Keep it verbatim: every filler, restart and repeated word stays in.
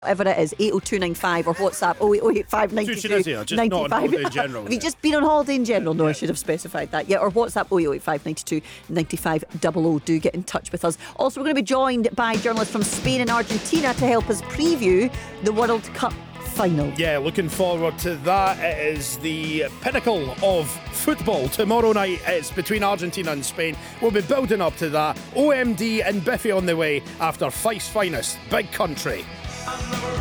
Whatever it is, eight oh two nine five or WhatsApp oh eight oh eight five nine two Just not on holiday in general. Have you just been on holiday in general? No, I should have specified that. Yeah, or WhatsApp oh eight oh eight five nine two nine five double oh. Do get in touch with us. Also, we're going to be joined by journalists from Spain and Argentina to help us preview the World Cup final. Yeah, looking forward to that. It is the pinnacle of football tomorrow night. It's between Argentina and Spain. We'll be building up to that. O M D and Biffy on the way after Fife's finest, Big Country.